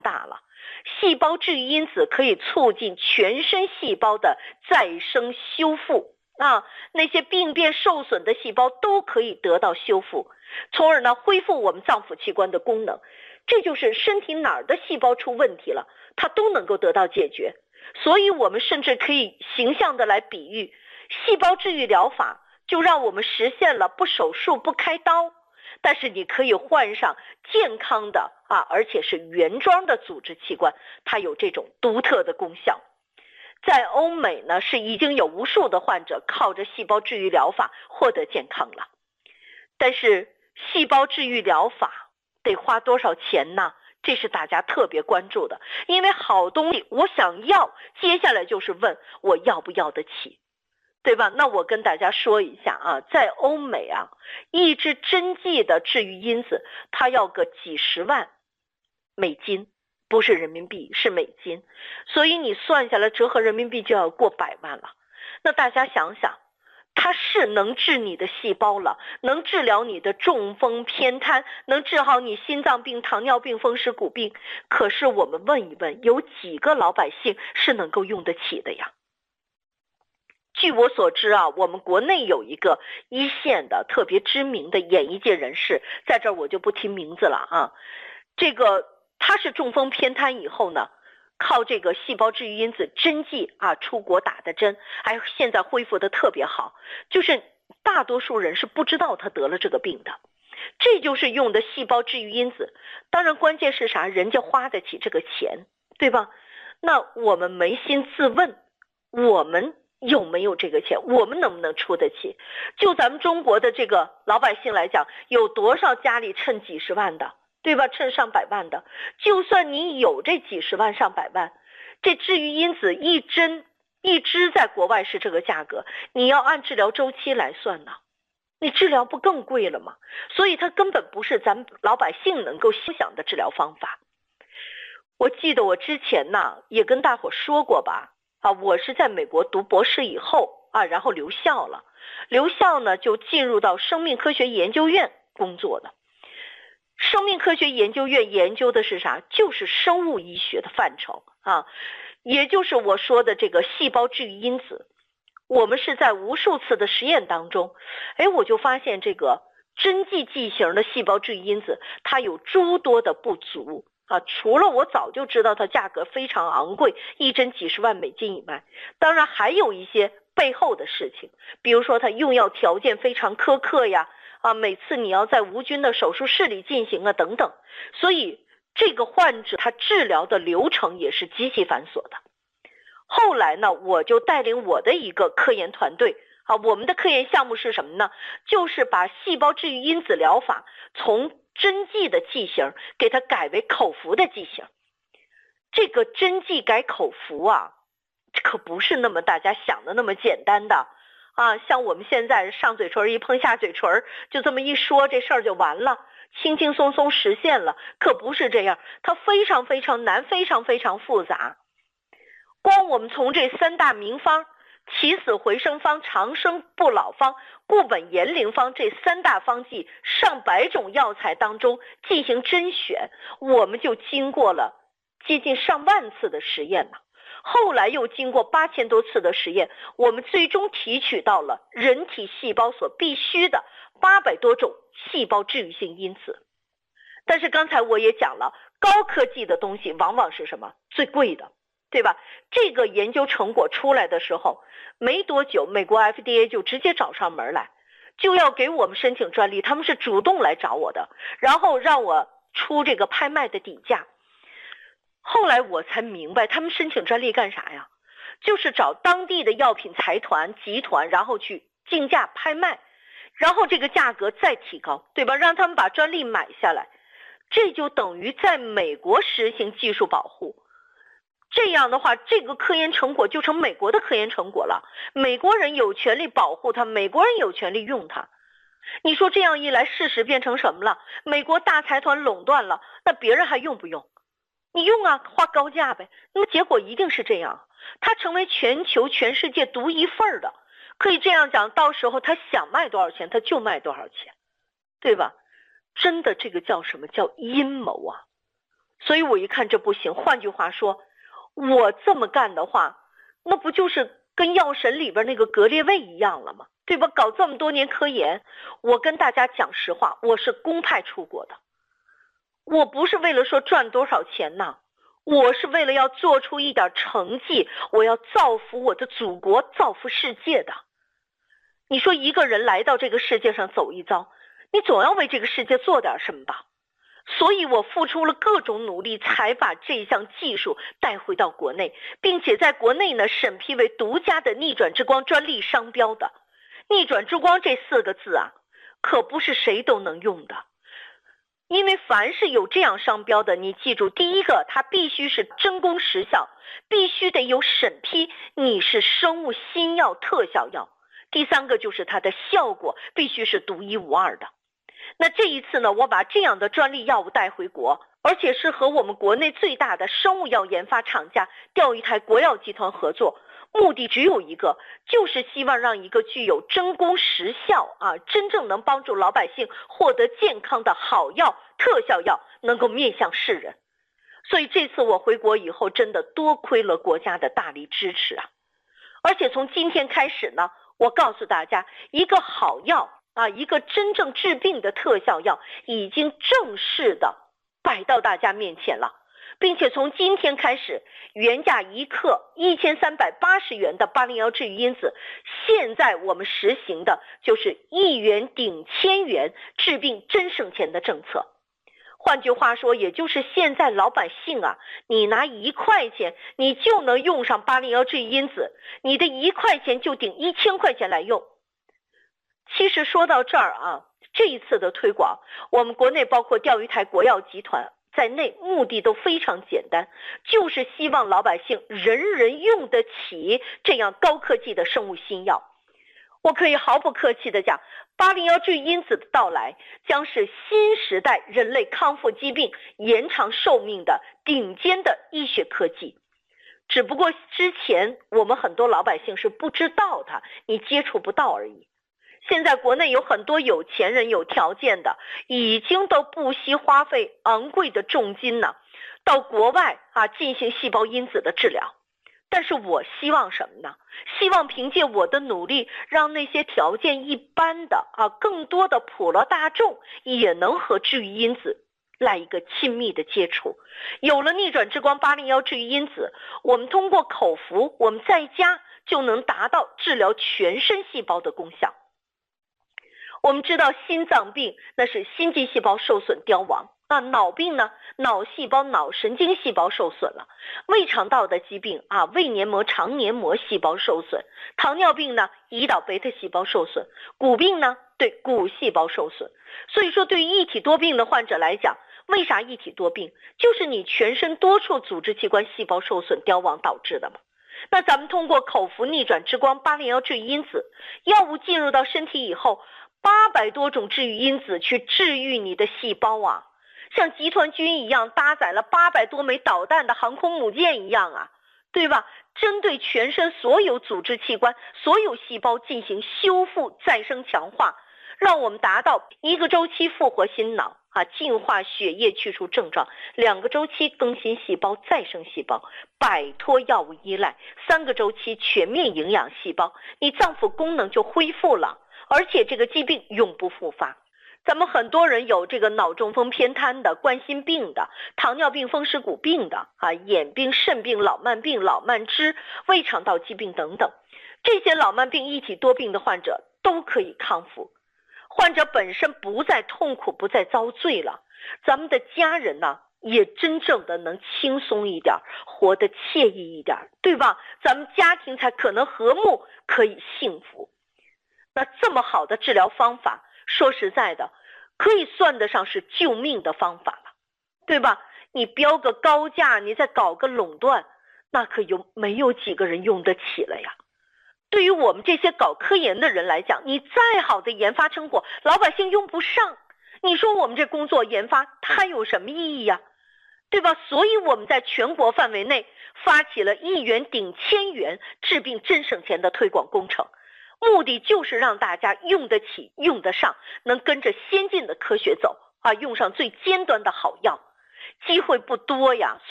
大了。细胞治愈因子可以促进全身细胞的再生修复啊，那些病变受损的细胞都可以得到修复，从而呢恢复我们脏腑器官的功能。这就是身体哪儿的细胞出问题了，它都能够得到解决。所以我们甚至可以形象的来比喻，细胞治愈疗法就让我们实现了不手术不开刀，但是你可以换上健康的而且是原装的组织器官，它有这种独特的功效。在欧美呢，是已经有无数的患者靠着细胞治愈疗法获得健康了。但是细胞治愈疗法得花多少钱呢？这是大家特别关注的，因为好东西我想要，接下来就是问我要不要得起，对吧？那我跟大家说一下在欧美一支针剂的治愈因子，它要个几十万美金，不是人民币，是美金，所以你算下来折合人民币就要过100万了。那大家想想，它是能治你的细胞了，能治疗你的中风偏瘫，能治好你心脏病、糖尿病、风湿骨病，可是我们问一问，有几个老百姓是能够用得起的呀？据我所知我们国内有一个一线的特别知名的演艺界人士，在这儿我就不提名字了这个他是中风偏瘫以后呢，靠这个细胞治愈因子针剂出国打的针，现在恢复的特别好，就是大多数人是不知道他得了这个病的。这就是用的细胞治愈因子，当然关键是啥？人家花得起这个钱，对吧？那我们扪心自问，我们有没有这个钱？我们能不能出得起？就咱们中国的这个老百姓来讲，有多少家里趁几十万的，对吧？趁上百万的，就算你有这几十万上百万，这治愈因子一针一支在国外是这个价格，你要按治疗周期来算呢，你治疗不更贵了吗？所以它根本不是咱们老百姓能够欣赏的治疗方法。我记得我之前也跟大伙说过吧，我是在美国读博士以后然后留校了，留校呢就进入到生命科学研究院工作的。生命科学研究院研究的是啥？就是生物医学的范畴也就是我说的这个细胞治愈因子。我们是在无数次的实验当中，我就发现这个针剂剂型的细胞治愈因子，它有诸多的不足除了我早就知道它价格非常昂贵，一针几十万美金以外，当然还有一些背后的事情，比如说它用药条件非常苛刻呀每次你要在无菌的手术室里进行等等，所以这个患者他治疗的流程也是极其繁琐的。后来呢，我就带领我的一个科研团队我们的科研项目是什么呢？就是把细胞治愈因子疗法从针剂的剂型给它改为口服的剂型。这个针剂改口服可不是那么大家想的那么简单的像我们现在上嘴唇一碰下嘴唇，就这么一说这事儿就完了，轻轻松松实现了，可不是这样，它非常非常难，非常非常复杂。光我们从这3大名方起死回生方、长生不老方、固本延龄方这3大方剂上百种药材当中进行甄选，我们就经过了接近上万次的实验了。后来又经过8000多次的实验，我们最终提取到了人体细胞所必须的800多种细胞治愈性因子。但是刚才我也讲了，高科技的东西往往是什么？最贵的，对吧？这个研究成果出来的时候没多久，美国 FDA 就直接找上门来，就要给我们申请专利，他们是主动来找我的，然后让我出这个拍卖的底价。后来我才明白他们申请专利干啥呀？就是找当地的药品财团集团，然后去竞价拍卖，然后这个价格再提高，对吧？让他们把专利买下来，这就等于在美国实行技术保护。这样的话，这个科研成果就成美国的科研成果了，美国人有权利保护它，美国人有权利用它。你说这样一来，事实变成什么了？美国大财团垄断了，那别人还用不用？你用花高价呗。那么结果一定是这样，它成为全球全世界独一份的，可以这样讲，到时候他想卖多少钱他就卖多少钱，对吧？真的这个叫什么？叫阴谋所以我一看这不行，换句话说，我这么干的话，那不就是跟药神里边那个格列卫一样了吗？对吧？搞这么多年科研，我跟大家讲实话，我是公派出国的，我不是为了说赚多少钱呐，我是为了要做出一点成绩，我要造福我的祖国，造福世界的。你说一个人来到这个世界上走一遭，你总要为这个世界做点什么吧。所以我付出了各种努力，才把这项技术带回到国内，并且在国内呢审批为独家的逆转之光专利商标的。逆转之光这4个字啊，可不是谁都能用的。因为凡是有这样商标的，你记住，第一个，它必须是真功实效，必须得有审批，你是生物新药特效药。第3个就是它的效果必须是独一无二的。那这一次呢，我把这样的专利药物带回国，而且是和我们国内最大的生物药研发厂家钓鱼台国药集团合作，目的只有一个，就是希望让一个具有真功实效真正能帮助老百姓获得健康的好药、特效药能够面向世人。所以这次我回国以后，真的多亏了国家的大力支持啊！而且从今天开始呢，我告诉大家，一个好药一个真正治病的特效药已经正式的摆到大家面前了，并且从今天开始，原价1克1380元的801治愈因子，现在我们实行的就是1元顶1000元，治病真省钱的政策。换句话说，也就是现在老百姓你拿1块钱，你就能用上801治愈因子，你的1块钱就顶1000块钱来用。其实说到这儿这一次的推广，我们国内包括钓鱼台国药集团在内，目的都非常简单，就是希望老百姓人人用得起这样高科技的生物新药。我可以毫不客气地讲，801治愈因子的到来将是新时代人类康复疾病、延长寿命的顶尖的医学科技。只不过之前我们很多老百姓是不知道它，你接触不到而已。现在国内有很多有钱人、有条件的，已经都不惜花费昂贵的重金到国外进行细胞因子的治疗。但是我希望什么呢？希望凭借我的努力，让那些条件一般的更多的普罗大众也能和治愈因子来一个亲密的接触。有了逆转之光801治愈因子，我们通过口服，我们在家就能达到治疗全身细胞的功效。我们知道心脏病那是心肌细胞受损凋亡，脑病呢，脑细胞、脑神经细胞受损了；胃肠道的疾病胃黏膜、肠黏膜细胞受损；糖尿病呢，胰岛贝塔细胞受损；骨病呢，对骨细胞受损。所以说，对于一体多病的患者来讲，为啥一体多病？就是你全身多处组织器官细胞受损凋亡导致的嘛。那咱们通过口服逆转之光801治愈因子，药物进入到身体以后，800多种治愈因子去治愈你的细胞像集团军一样搭载了800多枚导弹的航空母舰一样对吧？针对全身所有组织器官、所有细胞进行修复、再生、强化，让我们达到1个周期复活心脑净化血液，去除症状；2个周期更新细胞、再生细胞，摆脱药物依赖；3个周期全面营养细胞，你脏腑功能就恢复了。而且这个疾病永不复发。咱们很多人有这个脑中风偏瘫的、冠心病的、糖尿病风湿骨病的眼病、肾病、老慢病、老慢支、胃肠道疾病等等，这些老慢病一体多病的患者都可以康复。患者本身不再痛苦，不再遭罪了，咱们的家人也真正的能轻松一点，活得惬意一点，对吧？咱们家庭才可能和睦，可以幸福。那这么好的治疗方法，说实在的，可以算得上是救命的方法了，对吧？你标个高价，你再搞个垄断，那可没有几个人用得起了呀。对于我们这些搞科研的人来讲，你再好的研发成果，老百姓用不上，你说我们这工作研发它有什么意义呀？对吧？所以我们在全国范围内发起了1元顶1000元治病真省钱的推广工程，目的就是让大家用得起、用得上，能跟着先进的科学走用上最尖端的好药。 机会不多呀。